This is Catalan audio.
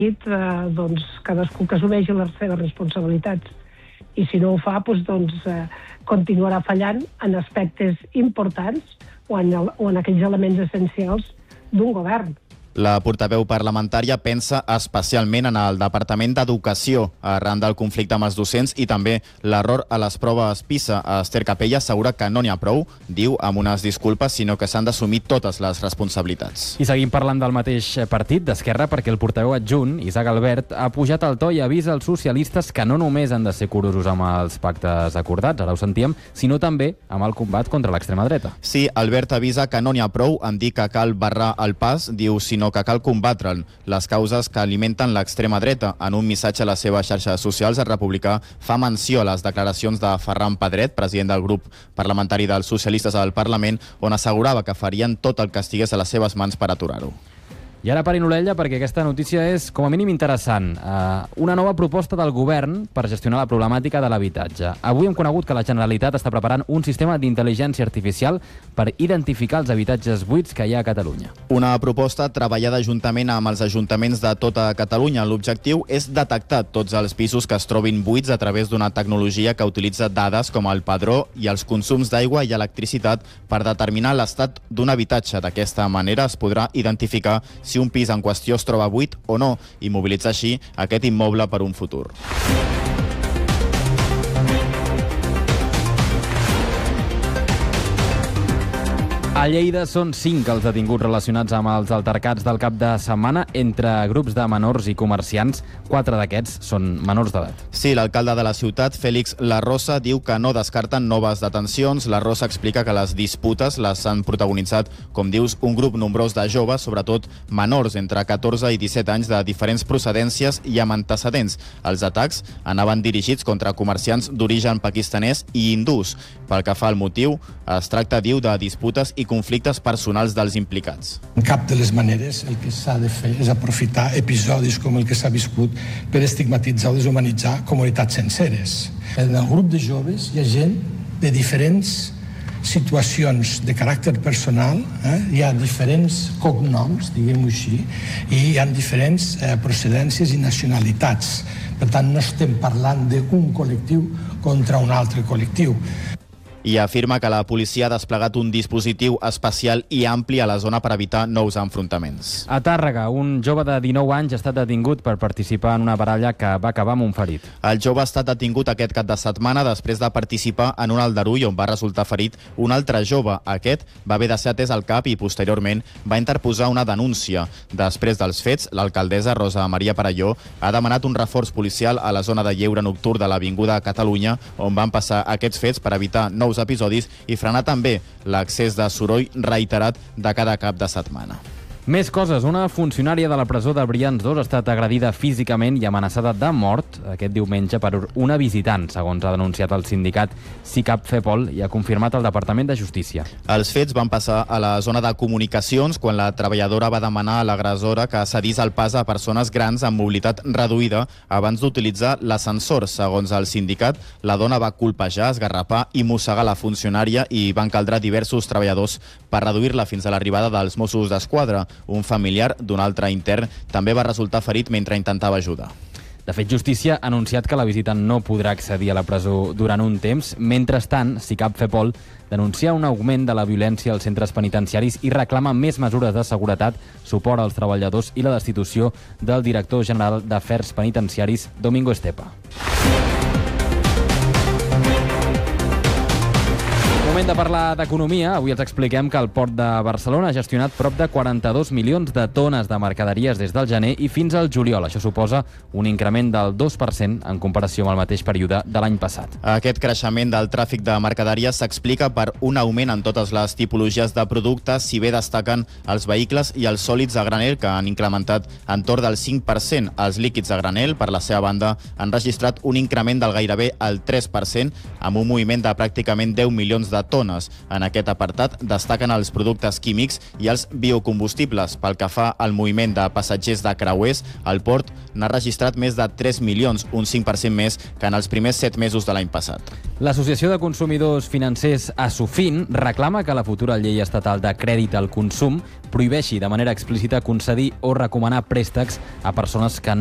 doncs cadascú que assumeixi les seves responsabilitats. I si no ho fa, doncs continuarà fallant en aspectes importants o en aquells elements essencials d'un govern. La portaveu parlamentària pensa especialment en el Departament d'Educació arran del conflicte amb els docents i també l'error a les proves PISA. Esther Capella assegura que no n'hi ha prou, diu, amb unes disculpes, sinó que s'han d'assumir totes les responsabilitats. I seguim parlant del mateix partit, d'Esquerra, perquè el portaveu adjunt, Isaac Albert, ha pujat el to i avisa als socialistes que no només han de ser curosos amb els pactes acordats, ara ho sentíem, sinó també amb el combat contra l'extrema dreta. Sí, Albert avisa que no n'hi ha prou en dir que cal barrar el pas, diu, sinó que cal combatre les causes que alimenten l'extrema dreta. En un missatge a les seves xarxes socials, el republicà fa menció a les declaracions de Ferran Pedret, president del grup parlamentari dels socialistes al Parlament, on assegurava que farien tot el que estigués a les seves mans per aturar-ho. I ara parin l'orella perquè aquesta notícia és com a mínim interessant. Una nova proposta del govern per gestionar la problemàtica de l'habitatge. Avui hem conegut que la Generalitat està preparant un sistema d'intel·ligència artificial per identificar els habitatges buits que hi ha a Catalunya. Una proposta treballada juntament amb els ajuntaments de tota Catalunya. L'objectiu és detectar tots els pisos que es trobin buits a través d'una tecnologia que utilitza dades com el padró i els consums d'aigua i electricitat per determinar l'estat d'un habitatge. D'aquesta manera es podrà identificar si un pis en qüestió es troba buit o no i mobilitzar així aquest immoble per un futur. A Lleida són 5 els detinguts relacionats amb els altercats del cap de setmana entre grups de menors i comerciants. 4 d'aquests són menors d'edat. Sí, l'alcalde de la ciutat, Félix Larrosa, diu que no descarten noves detencions. Larrosa explica que les disputes les han protagonitzat, com dius, un grup nombrós de joves, sobretot menors entre 14 i 17 anys de diferents procedències i amb antecedents. Els atacs anaven dirigits contra comerciants d'origen pakistanès i hindús. Pel que fa al motiu, es tracta, diu, de disputes i conflictes personals dels implicats. En cap de les maneres el que s'ha de fer és aprofitar episodis com el que s'ha viscut per estigmatitzar o deshumanitzar comunitats senceres. En el grup de joves hi ha gent de diferents situacions de caràcter personal, hi ha diferents cognoms, diguem-ho així, i hi ha diferents procedències i nacionalitats. Per tant, no estem parlant d'un col·lectiu contra un altre col·lectiu. I afirma que la policia ha desplegat un dispositiu especial i ampli a la zona per evitar nous enfrontaments. A Tàrrega, un jove de 19 anys ha estat detingut per participar en una baralla que va acabar amb un ferit. El jove ha estat detingut aquest cap de setmana després de participar en un aldarull on va resultar ferit un altre jove. Aquest va haver de ser atès al CAP i posteriorment va interposar una denúncia. Després dels fets, l'alcaldessa Rosa Maria Perelló ha demanat un reforç policial a la zona de lleure nocturn de l'Avinguda Catalunya, on van passar aquests fets per evitar nous episodis i frenar també l'accés de soroll reiterat de cada cap de setmana. Més coses. Una funcionària de la presó de Brians 2 ha estat agredida físicament i amenaçada de mort aquest diumenge per una visitant, segons ha denunciat el sindicat SICAP FEPOL i ha confirmat el Departament de Justícia. Els fets van passar a la zona de comunicacions quan la treballadora va demanar a l'agressora que cedís el pas a persones grans amb mobilitat reduïda abans d'utilitzar l'ascensor. Segons el sindicat, la dona va colpejar, esgarrapar i mossegar la funcionària i van caldre diversos treballadors per reduir-la fins a l'arribada dels Mossos d'Esquadra. Un familiar d'un altre intern també va resultar ferit mentre intentava ajudar. De fet, Justícia ha anunciat que la visitant no podrà accedir a la presó durant un temps. Mentrestant, SICAP FEPOL denuncia un augment de la violència als centres penitenciaris i reclama més mesures de seguretat, suport als treballadors i la destitució del director general d'Afers Penitenciaris, Domingo Estepa. Moment de parlar d'economia. Avui els expliquem que el Port de Barcelona ha gestionat prop de 42 milions de tones de mercaderies des del gener i fins al juliol. Això suposa un increment del 2% en comparació amb el mateix període de l'any passat. Aquest creixement del tràfic de mercaderies s'explica per un augment en totes les tipologies de productes, si bé destaquen els vehicles i els sòlids a granel, que han incrementat entorn del 5%. Els líquids a granel, per la seva banda, han registrat un increment del gairebé el 3%, amb un moviment de pràcticament 10 milions de tones. En aquest apartat destaquen els productes químics i els biocombustibles. Pel que fa al moviment de passatgers de creuers, el port n'ha registrat més de 3 milions, un 5% més que en els primers 7 mesos de l'any passat. L'Associació de Consumidors Financers ASUFIN reclama que la futura llei estatal de crèdit al consum prohibeixi de manera explícita concedir o recomanar préstecs a persones que